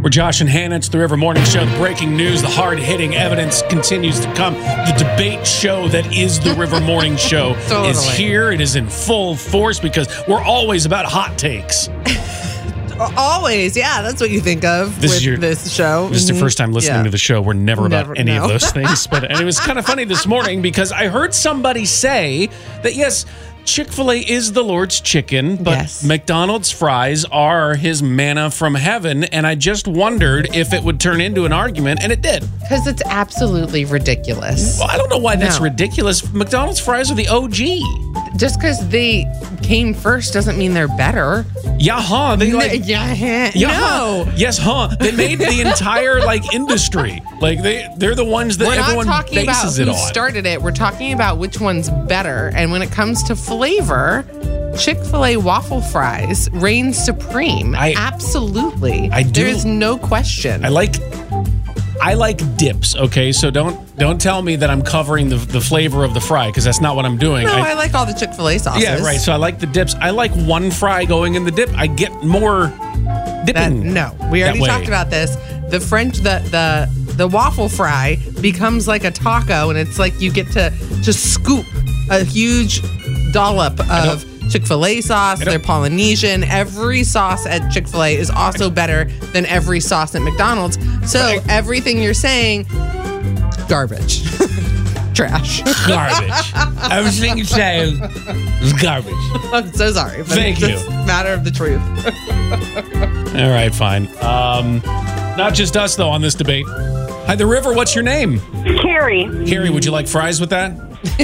We're Josh and Hannah. It's the River Morning Show. The breaking news, the hard-hitting evidence continues to come. The debate show that is the River Morning Show is here. It is in full force because we're always about hot takes. Always, yeah. That's what you think of this show. This is your first time listening to the show. We're never about any of those things. And it was kind of funny this morning because I heard somebody say that, yes, Chick-fil-A is the Lord's chicken, but McDonald's fries are his manna from heaven. And I just wondered if it would turn into an argument, and it did. Because it's absolutely ridiculous. Well, I don't know why that's ridiculous. McDonald's fries are the OG. Just because they came first doesn't mean they're better. Yeah, they No. Yes, They made the entire industry. They're the ones that everyone bases it on. We're not talking about who started it. We're talking about which one's better. And when it comes to flavor, Chick-fil-A waffle fries reign supreme. Absolutely. There is no question. I like dips, okay? So don't tell me that I'm covering the flavor of the fry, because that's not what I'm doing. No, I like all the Chick-fil-A sauces. Yeah, right. So I like the dips. I like one fry going in the dip. I get more dipping. We already talked about this. The French, the waffle fry becomes like a taco, and it's like you get to just scoop a huge dollop of Chick-fil-A sauce. They're Polynesian. Every sauce at Chick-fil-A is also better than every sauce at McDonald's. So everything you're saying, garbage. Trash. Garbage. Everything you're saying is garbage. I'm so sorry. But Thank it's you. just a matter of the truth. All right, fine. Not just us, though, on this debate. Hi, the River. What's your name? Carrie. Carrie, would you like fries with that?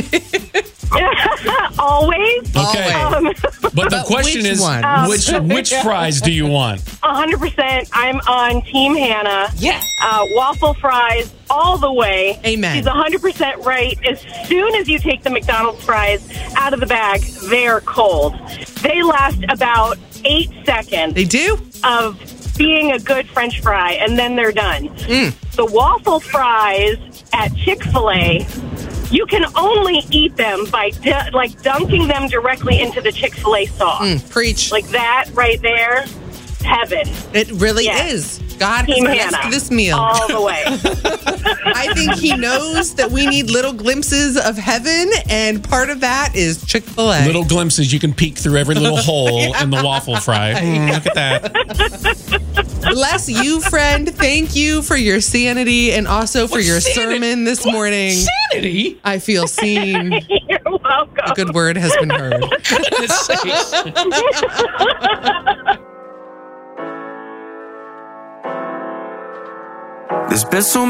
Always. Okay. But the question is, which fries do you want? 100%. I'm on Team Hannah. Yes. Waffle fries all the way. Amen. She's 100% right. As soon as you take the McDonald's fries out of the bag, they're cold. They last about 8 seconds. They do? Of being a good French fry, and then they're done. The waffle fries at Chick-fil-A, you can only eat them by dunking them directly into the Chick-fil-A sauce. Preach. Like that right there, heaven. It really is. God has Team blessed Hannah. this meal. All the way. I think he knows that we need little glimpses of heaven, and part of that is Chick-fil-A. Little glimpses. You can peek through every little hole in the waffle fry. Look at that. Bless you, friend. Thank you for your sanity and also for your sermon this morning. Sanity? I feel seen. You're welcome. A good word has been heard. There's been so